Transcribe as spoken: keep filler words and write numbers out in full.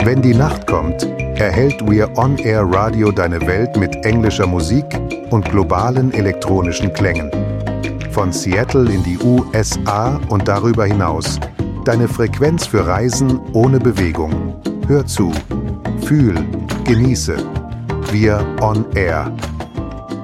Wenn die Nacht kommt, erhält We're On Air Radio deine Welt mit englischer Musik und globalen elektronischen Klängen. Von Seattle in die U S A und darüber hinaus. Deine Frequenz für Reisen ohne Bewegung. Hör zu, fühl, genieße. We're On Air.